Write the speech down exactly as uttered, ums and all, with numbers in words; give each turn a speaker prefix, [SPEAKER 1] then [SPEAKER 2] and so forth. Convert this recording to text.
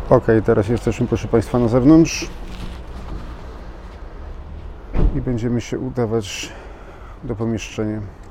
[SPEAKER 1] Ok, teraz jesteśmy, proszę Państwa, na zewnątrz i będziemy się udawać do pomieszczenia.